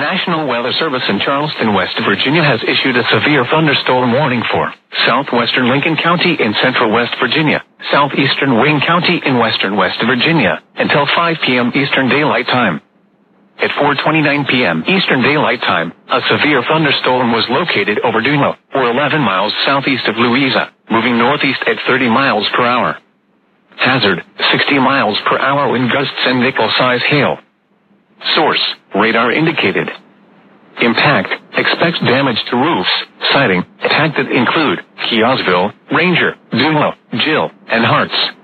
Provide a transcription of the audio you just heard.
National Weather Service in Charleston, West Virginia has issued a severe thunderstorm warning for southwestern Lincoln County in central West Virginia, southeastern Wayne County in western West Virginia, until 5 p.m. Eastern Daylight Time. At 4:29 p.m. Eastern Daylight Time, a severe thunderstorm was located over Duno, or 11 miles southeast of Louisa, moving northeast at 30 miles per hour. Hazard, 60 miles per hour wind gusts and nickel-size hail. Source, radar indicated. Impact, expects damage to roofs, siding, impacted include Kiosville, Ranger, Duno, Jill, and Harts.